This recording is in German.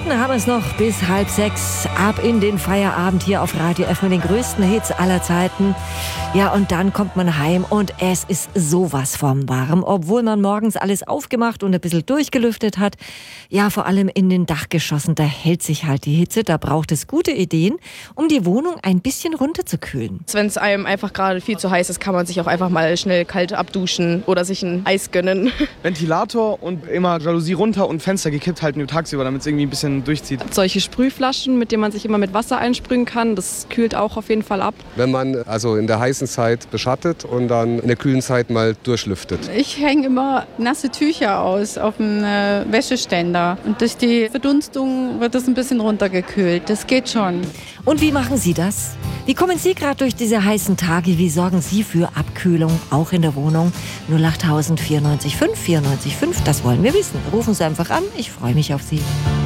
Minuten haben es noch bis 5:30. Ab in den Feierabend hier auf Radio F mit den größten Hits aller Zeiten. Ja, und dann kommt man heim und es ist sowas vom warm, obwohl man morgens alles aufgemacht und ein bisschen durchgelüftet hat. Ja, vor allem in den Dachgeschossen, da hält sich halt die Hitze. Da braucht es gute Ideen, um die Wohnung ein bisschen runterzukühlen. Wenn es einem einfach gerade viel zu heiß ist, kann man sich auch einfach mal schnell kalt abduschen oder sich ein Eis gönnen. Ventilator und immer Jalousie runter und Fenster gekippt halten tagsüber, damit es irgendwie ein bisschen durchzieht. Solche Sprühflaschen, mit denen man sich immer mit Wasser einsprühen kann, das kühlt auch auf jeden Fall ab. Wenn man also in der heißen Zeit beschattet und dann in der kühlen Zeit mal durchlüftet. Ich hänge immer nasse Tücher aus auf dem Wäscheständer und durch die Verdunstung wird das ein bisschen runtergekühlt. Das geht schon. Und wie machen Sie das? Wie kommen Sie gerade durch diese heißen Tage? Wie sorgen Sie für Abkühlung, auch in der Wohnung? 08000 94 5 94 5, das wollen wir wissen. Rufen Sie einfach an, ich freue mich auf Sie.